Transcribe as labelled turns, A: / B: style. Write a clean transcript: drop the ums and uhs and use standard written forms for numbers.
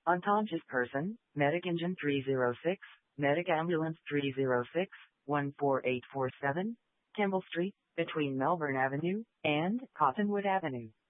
A: Unconscious person, Medic Engine 306, Medic Ambulance 306, 14847, Kimball Street, between Melbourne Avenue and Cottonwood Avenue.